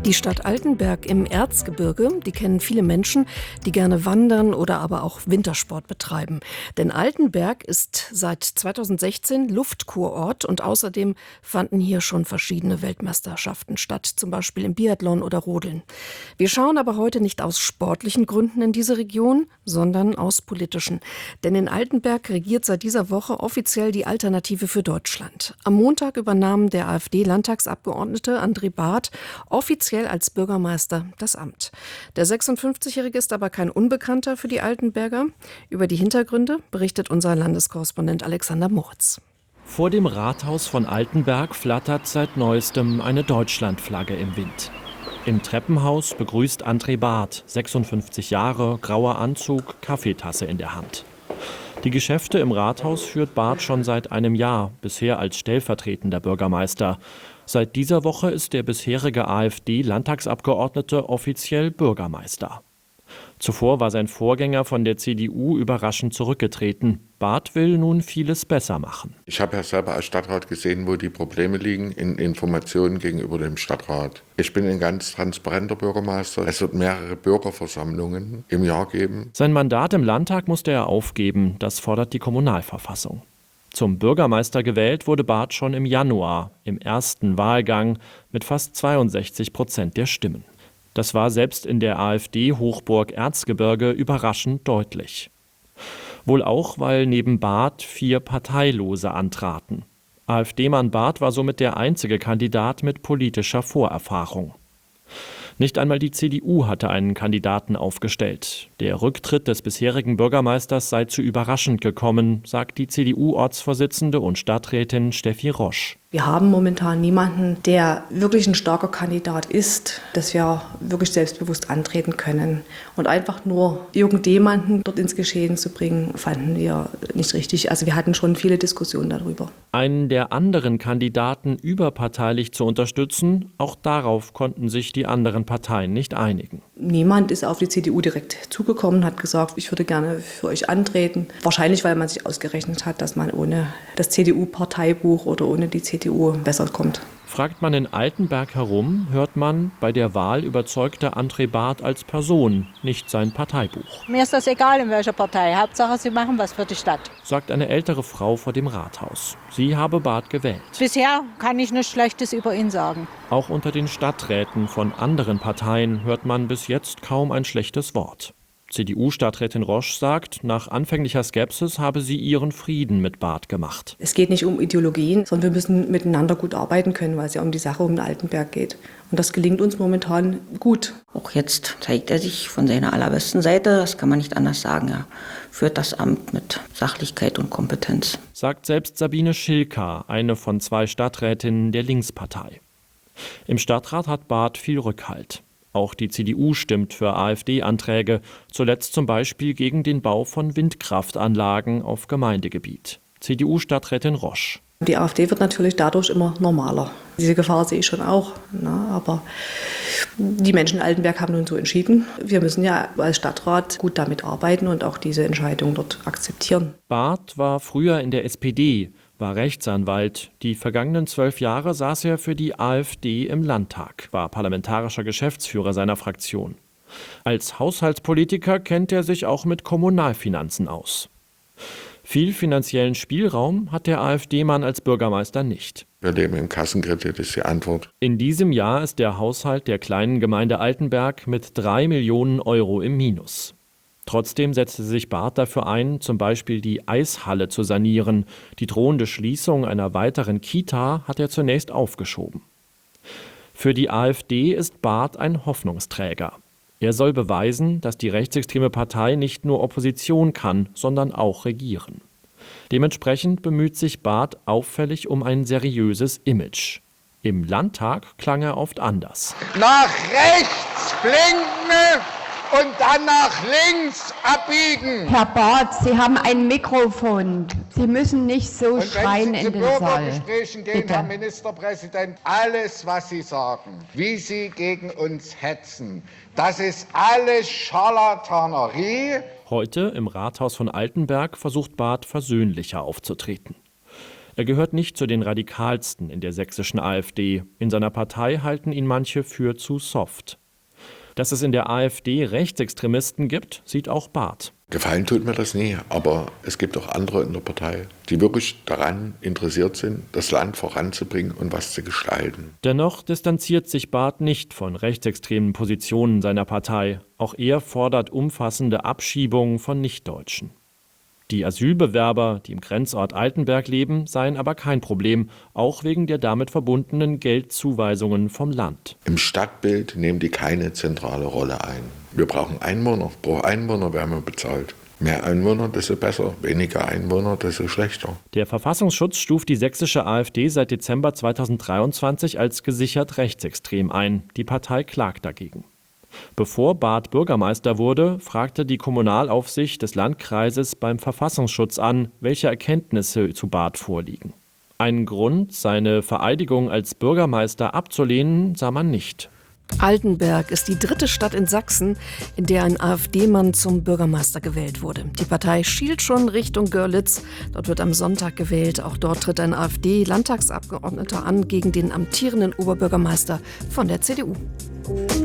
Die Stadt Altenberg im Erzgebirge, die kennen viele Menschen, die gerne wandern oder aber auch Wintersport betreiben. Denn Altenberg ist seit 2016 Luftkurort und außerdem fanden hier schon verschiedene Weltmeisterschaften statt, zum Beispiel im Biathlon oder Rodeln. Wir schauen aber heute nicht aus sportlichen Gründen in diese Region, sondern aus politischen. Denn in Altenberg regiert seit dieser Woche offiziell die Alternative für Deutschland. Am Montag übernahm der AfD-Landtagsabgeordnete André Barth offiziell als Bürgermeister das Amt. Der 56-Jährige ist aber kein Unbekannter für die Altenberger. Über die Hintergründe berichtet unser Landeskorrespondent Alexander Moritz. Vor dem Rathaus von Altenberg flattert seit neuestem eine Deutschlandflagge im Wind. Im Treppenhaus begrüßt André Barth, 56 Jahre, grauer Anzug, Kaffeetasse in der Hand. Die Geschäfte im Rathaus führt Barth schon seit einem Jahr, bisher als stellvertretender Bürgermeister. Seit dieser Woche ist der bisherige AfD-Landtagsabgeordnete offiziell Bürgermeister. Zuvor war sein Vorgänger von der CDU überraschend zurückgetreten. Barth will nun vieles besser machen. Ich habe ja selber als Stadtrat gesehen, wo die Probleme liegen in Informationen gegenüber dem Stadtrat. Ich bin ein ganz transparenter Bürgermeister. Es wird mehrere Bürgerversammlungen im Jahr geben. Sein Mandat im Landtag musste er aufgeben. Das fordert die Kommunalverfassung. Zum Bürgermeister gewählt wurde Barth schon im Januar, im ersten Wahlgang, mit fast 62% der Stimmen. Das war selbst in der AfD-Hochburg Erzgebirge überraschend deutlich. Wohl auch, weil neben Barth 4 Parteilose antraten. AfD-Mann Barth war somit der einzige Kandidat mit politischer Vorerfahrung. Nicht einmal die CDU hatte einen Kandidaten aufgestellt. Der Rücktritt des bisherigen Bürgermeisters sei zu überraschend gekommen, sagt die CDU-Ortsvorsitzende und Stadträtin Steffi Rosch. Wir haben momentan niemanden, der wirklich ein starker Kandidat ist, dass wir wirklich selbstbewusst antreten können. Und einfach nur irgendjemanden dort ins Geschehen zu bringen, fanden wir nicht richtig. Also wir hatten schon viele Diskussionen darüber. Einen der anderen Kandidaten überparteilich zu unterstützen, auch darauf konnten sich die anderen Parteien nicht einigen. Niemand ist auf die CDU direkt zugekommen und hat gesagt, ich würde gerne für euch antreten. Wahrscheinlich, weil man sich ausgerechnet hat, dass man ohne das CDU-Parteibuch oder ohne die CDU besser kommt. Fragt man in Altenberg herum, hört man, bei der Wahl überzeugte André Barth als Person, nicht sein Parteibuch. Mir ist das egal, in welcher Partei. Hauptsache, sie machen was für die Stadt. Sagt eine ältere Frau vor dem Rathaus. Sie habe Barth gewählt. Bisher kann ich nichts Schlechtes über ihn sagen. Auch unter den Stadträten von anderen Parteien hört man bis jetzt kaum ein schlechtes Wort. CDU-Stadträtin Rosch sagt, nach anfänglicher Skepsis habe sie ihren Frieden mit Barth gemacht. Es geht nicht um Ideologien, sondern wir müssen miteinander gut arbeiten können, weil es ja um die Sache um den Altenberg geht. Und das gelingt uns momentan gut. Auch jetzt zeigt er sich von seiner allerbesten Seite, das kann man nicht anders sagen. Er führt das Amt mit Sachlichkeit und Kompetenz. Sagt selbst Sabine Schilker, eine von 2 Stadträtinnen der Linkspartei. Im Stadtrat hat Barth viel Rückhalt. Auch die CDU stimmt für AfD-Anträge, zuletzt zum Beispiel gegen den Bau von Windkraftanlagen auf Gemeindegebiet. CDU-Stadträtin Rosch. Die AfD wird natürlich dadurch immer normaler. Diese Gefahr sehe ich schon auch. Aber die Menschen in Altenberg haben nun so entschieden. Wir müssen ja als Stadtrat gut damit arbeiten und auch diese Entscheidung dort akzeptieren. Barth war früher in der SPD, war Rechtsanwalt. Die vergangenen 12 Jahre saß er für die AfD im Landtag, war parlamentarischer Geschäftsführer seiner Fraktion. Als Haushaltspolitiker kennt er sich auch mit Kommunalfinanzen aus. Viel finanziellen Spielraum hat der AfD-Mann als Bürgermeister nicht. Wir leben im Kassenkredit, ist die Antwort. In diesem Jahr ist der Haushalt der kleinen Gemeinde Altenberg mit 3 Millionen Euro im Minus. Trotzdem setzte sich Barth dafür ein, zum Beispiel die Eishalle zu sanieren. Die drohende Schließung einer weiteren Kita hat er zunächst aufgeschoben. Für die AfD ist Barth ein Hoffnungsträger. Er soll beweisen, dass die rechtsextreme Partei nicht nur Opposition kann, sondern auch regieren. Dementsprechend bemüht sich Barth auffällig um ein seriöses Image. Im Landtag klang er oft anders. Nach rechts blinken und dann nach links abbiegen. Herr Barth, Sie haben ein Mikrofon. Sie müssen nicht so schreien in den Saal. Wenn Sie zu Bürgergesprächen gehen, Herr Ministerpräsident, alles, was Sie sagen, wie Sie gegen uns hetzen, das ist alles Scharlatanerie. Heute im Rathaus von Altenberg versucht Barth versöhnlicher aufzutreten. Er gehört nicht zu den Radikalsten in der sächsischen AfD. In seiner Partei halten ihn manche für zu soft. Dass es in der AfD Rechtsextremisten gibt, sieht auch Barth. Gefallen tut mir das nie, aber es gibt auch andere in der Partei, die wirklich daran interessiert sind, das Land voranzubringen und was zu gestalten. Dennoch distanziert sich Barth nicht von rechtsextremen Positionen seiner Partei. Auch er fordert umfassende Abschiebungen von Nichtdeutschen. Die Asylbewerber, die im Grenzort Altenberg leben, seien aber kein Problem, auch wegen der damit verbundenen Geldzuweisungen vom Land. Im Stadtbild nehmen die keine zentrale Rolle ein. Wir brauchen Einwohner. Pro Einwohner werden wir bezahlt. Mehr Einwohner, desto besser. Weniger Einwohner, desto schlechter. Der Verfassungsschutz stuft die sächsische AfD seit Dezember 2023 als gesichert rechtsextrem ein. Die Partei klagt dagegen. Bevor Barth Bürgermeister wurde, fragte die Kommunalaufsicht des Landkreises beim Verfassungsschutz an, welche Erkenntnisse zu Barth vorliegen. Einen Grund, seine Vereidigung als Bürgermeister abzulehnen, sah man nicht. Altenberg ist die 3. Stadt in Sachsen, in der ein AfD-Mann zum Bürgermeister gewählt wurde. Die Partei schielt schon Richtung Görlitz. Dort wird am Sonntag gewählt. Auch dort tritt ein AfD-Landtagsabgeordneter an gegen den amtierenden Oberbürgermeister von der CDU.